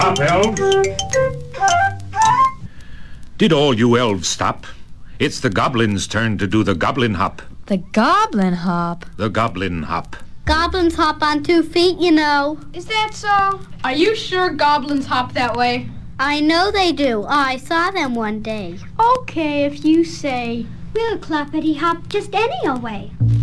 Stop, elves. Did all you elves stop? It's the goblin's turn to do the goblin hop. The goblin hop? The goblin hop. Goblins hop on 2 feet, you know. Is that so? Are you sure goblins hop that way? I know they do. I saw them one day. Okay, if you say. We'll clappity hop just any old way.